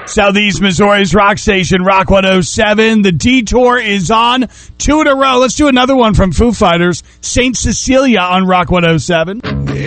Southeast Missouri's rock station, Rock 107. The Detour is on. 2 in a row. Let's do another one from Foo Fighters. Saint Cecilia on Rock 107.